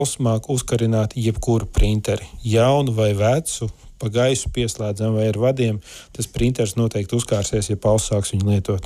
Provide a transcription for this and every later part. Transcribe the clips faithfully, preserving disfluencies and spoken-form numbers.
Osmāk uzkarināt jebkuru printeri, jaunu vai vecu, pa gaisu pieslēdzam vai ar vadiem, tas printers noteikti uzkārsies, ja Pauls sāks viņu lietot.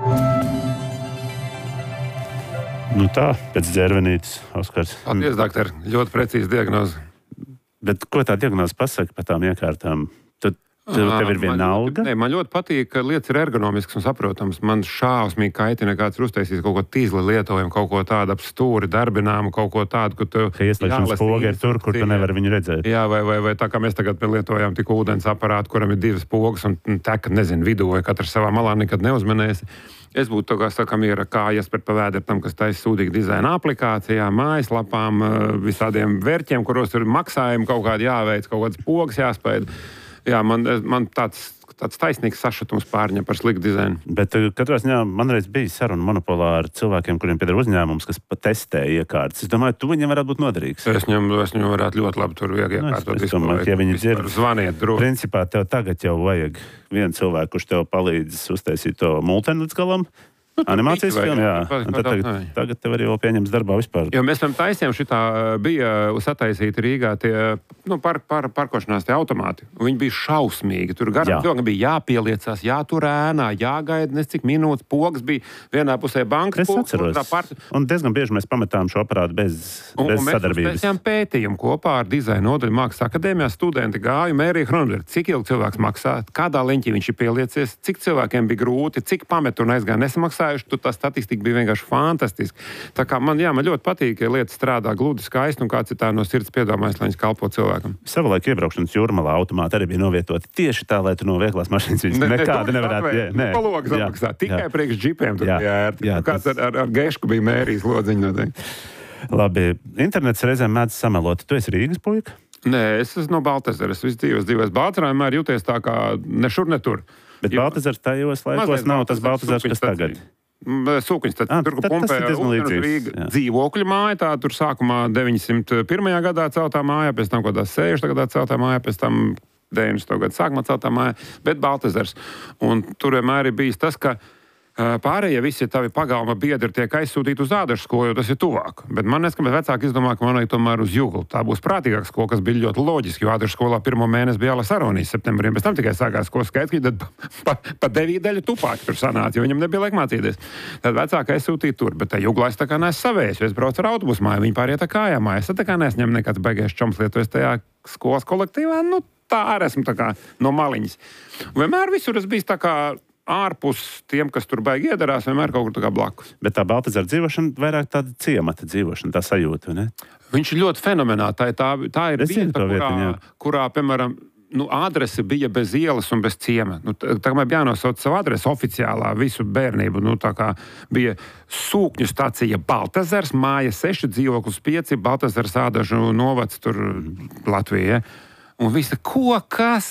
Nu tā, pēc dzērvenītes, Oskars. Paldies, doktor, ļoti precīzi diagnoze. Bet ko tā diagnoze pasaka par tām iekārtām? Tu, tu, tev ir viena alga? Nē, man ļoti patīk, ka lietas ir ergonomiskas un saprotams. Man šausmīgi kaitina, kāds ir uztaisījis kaut ko tīzli lietojumu, kaut ko tādu ap stūri darbināmu, kaut ko tādu, ka tu... Ka ieslēgšanas poga ir tur, kur tu nevari viņu redzēt. Jā, vai, vai, vai tā kā mēs tagad lietojām tik ūdens aparātu, kuram ir divas pogas un teka, nezinu, vidū vai katrs savā malā nekad neuzmanēsi. Es būtu tā kā sakam, ir kājas pret pavēdert tam, kas taisa sūdīgi dizaina aplikācijām, mājaslapām, visādiem vērķiem, kuros ir maksājumi kaut kādi jāveic, kaut kādas pogas jāspēj. Jā, man, man tāds, tāds taisnīgs sašutums pārņem par sliktu dizainu. Bet katrā ziņā man reiz bija saruna monopolā ar cilvēkiem, kuriem pieder uzņēmums, kas testē iekārtas. Es domāju, tu viņiem varētu būt noderīgs. Es viņam, es viņam varētu ļoti labi tur viegli iekārtot. Nu, es, es domāju, ja viņi dzird, zvaniet, droši. Principā tev tagad jau vajag vienu cilvēku, kurš tev palīdz uztaisīt to multeni līdz galam. Animācijas filmu, jā. Un tad tagad, tagad tev arī vēl pieņems darbā vispār. Jo mēs tam taisījām, šitā bija sataisīti Rīgā tie, nu, par, par, parkošanās tie automāti. Viņi bija šausmīgi. Tur garām cilvēkam bija jāpieliecās, jātur ēnā, jāgaida, nes cik minūtes, pogas bija vienā pusē bankas. Es atceros. Part... Un diezgan bieži mēs pametām šo aparātu bez, un, bez un sadarbības. Mēs taisījām pētījumu kopā ar dizaina nodaļu Mākslas akadēmijā. Studenti gāja, mērīja chronometru, cik ilgi cilvēks maksā, kādā leņķī viņš ir pieliecies, cik cilvēkiem bija grūti, cik pametu un aizgāja nesamaksā. Tur tā statistika bija vienkārši fantastiska. Tā kā man, jā, man ļoti patīk, ja lietas strādā gludi skaisti un kāds ir tā no sirds piedomājis, lai viņas kalpo cilvēkam. Savulaik iebraukšanas Jūrmalā automāti arī bija novietoti tieši tā, lai tu no vieglās mašīnas viņas ne, nekāda nevarētu. Jā, nē, palogas apmaksā. Tikai jā. Priekš džipiem tur jā, bija ērti. Jā, kāds tas... ar, ar, ar gešku bija mērījis lodziņu noteikti. Labi, internets reizēm mēdz samelot. Tu esi Rīgas puika? Nē, es esmu no Baltasaras. Visu dzīves dzīves Baltasarā, vienmēr jūties tā kā ne šur, ne tur. Bet Baltasars tajos laikos nav tas Baltasars, kas tagad. Sūkuņas, tad ah, tur, kur pumpēja Rīga dzīvokļu māja, tā tur sākumā deviņsimt pirmajā gadā celtā māja, pēc tam kādās sešdesmitā gadā celtā māja, pēc tam deviņdesmitā gadā sākumā celtā māja, bet Baltasars. Un tur vienmēr ir bijis tas, ka pārējie visi tavi pagalma biedri tiek aizsūtīti uz Ādažu skolu, jo tas ir tuvāk. Bet man neskatās vecāki izdomā, ka man vajag tomēr uz Juglu. Tā būs prātīgāka skola, kas bija ļoti loģiski, jo Ādažu skolā pirmo mēnesi bija Jālas Aronijas septembrī, pēc tam tikai sākās skolas skaits, ka tad pa, pa devītu daļu tupāk tur sanāca, jo viņam nebija laika mācīties. Tad vecāki aizsūtīja tur, bet tā Juglā es tā kā nesu savējis, jo es braucu ar autobusu māju, viņi pāriet ar kājām mājas. Es tā kā nesņem nekāds baigais čoms lietu, es tajā skolas kolektīvā, nu tā arī esmu tā kā no maliņas. Vienmēr visur es biju tā kā ārpus tiem, kas tur baigi iedarās, vienmēr kaut kur tā kā blakus. Bet tā Baltasara dzīvošana vairāk tāda ciemata dzīvošana, tā sajūta, ne? Viņš ir ļoti fenomenāli. Tā, tā, tā ir es vieta, kurā, vietu, kurā, piemēram, nu, adrese bija bez ielas un bez ciema. Nu, tā kā man bija jānosauc savu adresi oficiālā visu bērnību. Nu, tā kā bija Sūkņu stacija Baltasars, māja seši, dzīvoklis pieci, Baltasars Ādažu novads tur Latvijā. Un visi, ko, kas,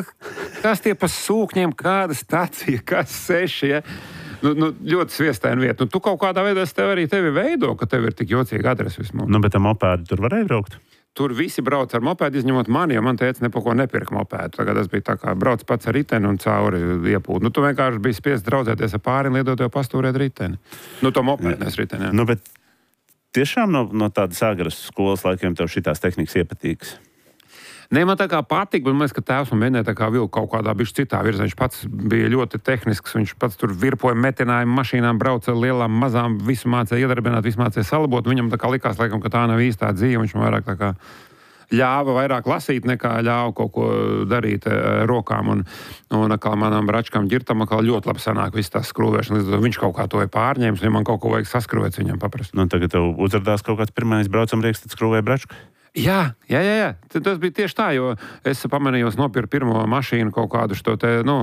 kas tie pa sūkņiem, kāda stacija, kas seši, ja? Nu, nu, ļoti sviestaina vieta. Nu, tu kaut kādā veidā tev arī tevi veido, ka tev ir tik jocīga adrese vismaz. Nu, bet tā mopēdi tur varēja braukt? Tur visi brauc ar mopēdu, izņemot mani, jo man teica, ne pa ko nepirka mopēdu. Tagad tas bija tā kā brauc pats ar riteni un cauri iepūt. Nu, tu vienkārši biji spiests draudzēties ar pāri un liedot jau pastūrēt riteni. Nu, to mopēdnes riteni, jā. Nu, bet tiešām no, no tādas agras skolas laikiem tev šitās tehnikas iepatīgas? Nē, man tā kā patīk, bet man liekas, ka tēvs un mēģināja tā kā vilku kaut kādā bišķi citā virzā. Viņš pats bija ļoti tehnisks, viņš pats tur virpoja metinājumu mašīnām, brauca lielām, mazām, visu mācīja iedarbināt, visu mācīja salabot. Viņam tā kā likās, laikam, ka tā nav īstā dzīve, viņš vairāk tā kā ļāva vairāk lasīt, nekā ļāva kaut ko darīt uh, rokām. Un, un atkal manām bračkām ģirtam atkal ļoti labi sanāk viss tās skrūvēšanas. Līdz viņš kaut kā to ir pārņēmis, un man kaut ko vajag saskrūvēt viņam paprast. Nu, tagad tev uzradās kaut kāds pirmais braucamrieks, tad skrūvēja bračku? Jā, jā, jā, jā. Tas bija tieši tā, jo es pamanījos nopirkt pirmo mašīnu kaut kādu šo te, nu,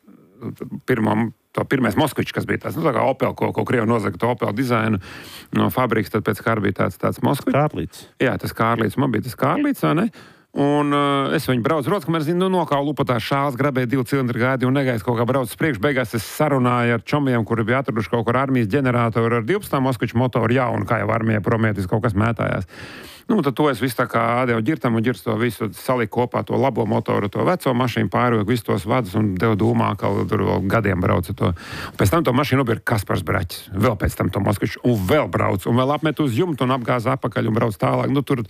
pirmo, to pirmais Moskvičs, kas bija tāds, nu, tā kā Opel, ko, ko Krievi nozaga to Opel dizainu no fabrikas, tad pēc kara bija tāds, tāds Moskvičs. Kārlīts. Jā, tas Kārlīts, man bija tas Kārlīts, vai ne? Un uh, es viņu braucu rodas, kamēr zinu, nu, nokālu lupatās šāls, grabēju divu cilindru gādi un negaisu kaut kā braucu uz priekšu. Beigās es sarunāju ar čomiem, kuri bija atraduši kaut kur armijas ģeneratoru ar divpadsmit Moskviču motoru jaunu, kā jau armijai promētis kaut kas mētājās. Nu, tad to es visu tā kā atdevu ģirtam un ģirts to visu saliku kopā, to labo motoru, to veco mašīnu pārvilku, visu tos vadus un devu dūmā, ka tur vēl gadiem brauca to. Un pēc tam to mašīnu nopirka Kaspars Braķis. Vēl pēc tam to Moskviču un vēl brauc un vēl apmet uz jumtu un apgāza apakaļ un brauc tālāk. Nu, tur